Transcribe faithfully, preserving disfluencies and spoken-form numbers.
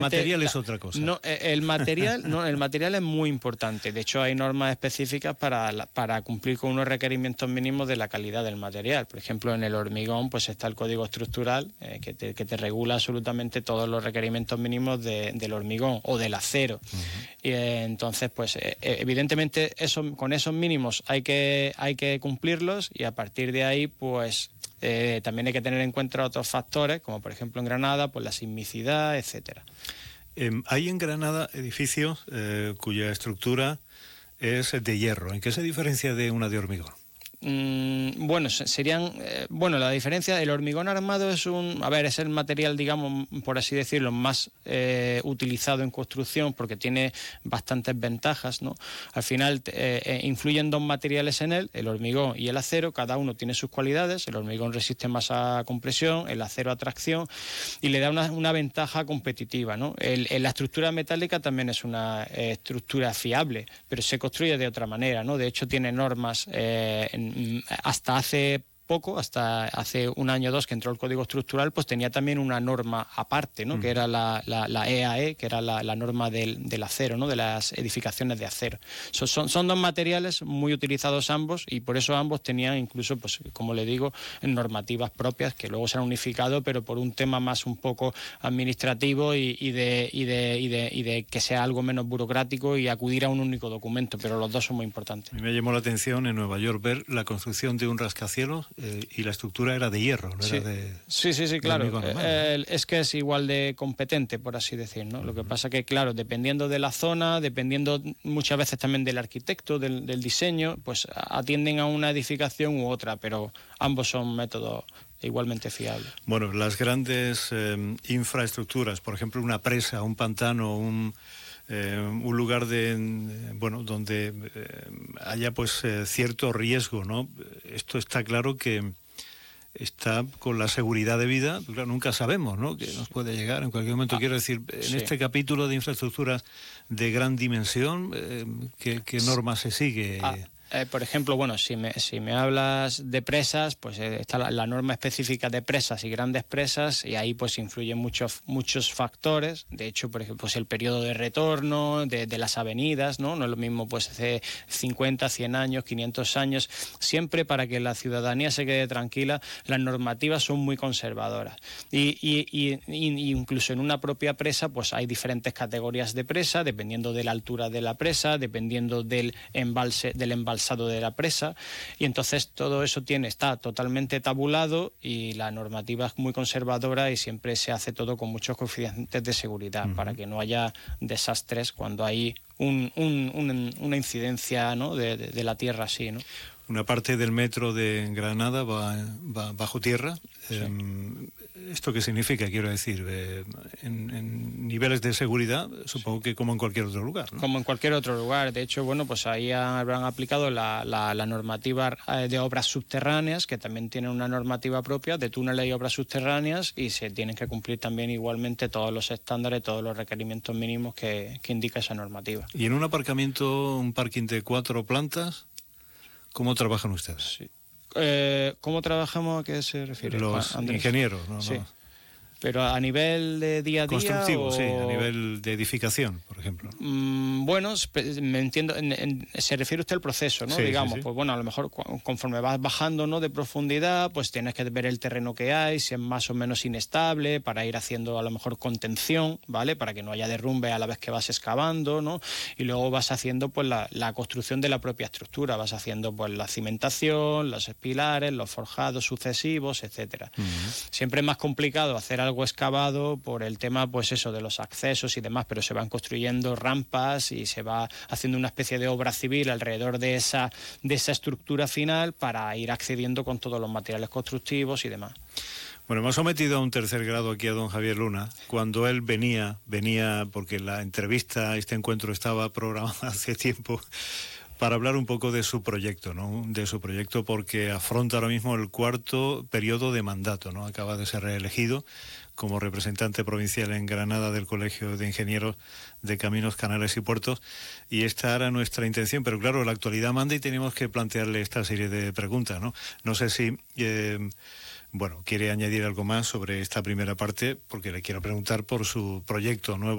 Material es otra cosa. No, el material, no, el material es muy importante. De hecho, hay normas específicas para, para cumplir con unos requerimientos mínimos de la calidad del material. Por ejemplo, en el hormigón, pues está el código estructural eh, que, te, que te regula absolutamente todos los requerimientos mínimos de, del hormigón o del acero. Uh-huh. Y eh, entonces, pues eh, evidentemente, eso, con esos mínimos hay que hay que cumplirlos y a partir de ahí, pues Eh, también hay que tener en cuenta otros factores, como por ejemplo en Granada, pues la sismicidad, etcétera. Eh, hay en Granada edificios eh, cuya estructura es de hierro. ¿En qué se diferencia de una de hormigón? Mm, bueno, serían... Eh, bueno, la diferencia, el hormigón armado es un... A ver, es el material, digamos, por así decirlo, más eh, utilizado en construcción porque tiene bastantes ventajas, ¿no? Al final eh, eh, influyen dos materiales en él, el hormigón y el acero, cada uno tiene sus cualidades, el hormigón resiste más a compresión, el acero a tracción y le da una, una ventaja competitiva, ¿no? El, el, la estructura metálica también es una eh, estructura fiable, pero se construye de otra manera, ¿no? De hecho, tiene normas... Eh, en, hasta hace poco, hasta hace un año o dos que entró el Código Estructural, pues tenía también una norma aparte, ¿no? Mm. Que era la, la, la E A E, que era la, la norma del, del acero, ¿no? De las edificaciones de acero. So, son, son dos materiales muy utilizados ambos y por eso ambos tenían incluso, pues como le digo, normativas propias que luego se han unificado, pero por un tema más un poco administrativo y, y, de, y, de, y, de, y de que sea algo menos burocrático y acudir a un único documento, pero los dos son muy importantes. A mí me llamó la atención en Nueva York ver la construcción de un rascacielos eh, y la estructura era de hierro, no sí. era de... Sí, sí, sí, claro. Eh, es que es igual de competente, por así decir, ¿no? Uh-huh. Lo que pasa que, claro, dependiendo de la zona, dependiendo muchas veces también del arquitecto, del, del diseño, pues atienden a una edificación u otra, pero ambos son métodos igualmente fiables. Bueno, las grandes eh, infraestructuras, por ejemplo, una presa, un pantano, un... Eh, un lugar de bueno donde eh, haya pues eh, cierto riesgo, ¿no? Esto está claro que está con la seguridad debida, claro, nunca sabemos, ¿no? Que nos puede llegar en cualquier momento. Ah, quiero decir, en sí. este capítulo de infraestructuras de gran dimensión, eh, ¿qué, qué norma se sigue? Ah. Eh, por ejemplo, bueno, si me, si me hablas de presas, pues eh, está la, la norma específica de presas y grandes presas y ahí pues influyen muchos muchos factores. De hecho, por ejemplo, pues el periodo de retorno de, de las avenidas, ¿no? No es lo mismo pues hace cincuenta, cien años, quinientos años. Siempre para que la ciudadanía se quede tranquila, las normativas son muy conservadoras. Y, y, y, y incluso en una propia presa pues hay diferentes categorías de presa, dependiendo de la altura de la presa, dependiendo del embalse, del embalse de la presa, y entonces todo eso tiene está totalmente tabulado y la normativa es muy conservadora y siempre se hace todo con muchos coeficientes de seguridad uh-huh. para que no haya desastres cuando hay un, un, un, una incidencia, ¿no? de, de, de la tierra así, ¿no? Una parte del metro de Granada va, va bajo tierra. Sí. Eh, ¿Esto qué significa? Quiero decir, eh, en, en niveles de seguridad, supongo sí. que como en cualquier otro lugar, ¿no? Como en cualquier otro lugar. De hecho, bueno, pues ahí habrán aplicado la, la, la normativa de obras subterráneas, que también tiene una normativa propia de túneles y obras subterráneas, y se tienen que cumplir también igualmente todos los estándares, todos los requerimientos mínimos que, que indica esa normativa. ¿Y en un aparcamiento, un parking de cuatro plantas, cómo trabajan ustedes? Sí. Eh, ¿Cómo trabajamos? ¿A qué se refiere? Los Andrés? Ingenieros, ¿no? Sí. no. Pero a nivel de día a día. Constructivo, o... sí, a nivel de edificación, por ejemplo. Mm, bueno, me entiendo, en, en, se refiere usted al proceso, ¿no? Sí, Digamos, sí, sí. Pues bueno, a lo mejor conforme vas bajando, ¿no? De profundidad, pues tienes que ver el terreno que hay, si es más o menos inestable, para ir haciendo a lo mejor contención, ¿vale? Para que no haya derrumbe a la vez que vas excavando, ¿no? Y luego vas haciendo pues la, la construcción de la propia estructura, vas haciendo pues la cimentación, los pilares, los forjados sucesivos, etcétera. Uh-huh. Siempre es más complicado hacer algo excavado por el tema, pues eso, de los accesos y demás, pero se van construyendo rampas y se va haciendo una especie de obra civil alrededor de esa, de esa estructura final para ir accediendo con todos los materiales constructivos y demás. Bueno, hemos sometido a un tercer grado aquí a don Javier Luna. Cuando él venía, venía porque la entrevista, este encuentro estaba programado hace tiempo, para hablar un poco de su proyecto, ¿no? De su proyecto porque afronta ahora mismo el cuarto periodo de mandato, ¿no? Acaba de ser reelegido como representante provincial en Granada del Colegio de Ingenieros de Caminos, Canales y Puertos, y esta era nuestra intención, pero claro, la actualidad manda y tenemos que plantearle esta serie de preguntas, ¿no? No sé si, eh, bueno, quiere añadir algo más sobre esta primera parte, porque le quiero preguntar por su proyecto nuevo.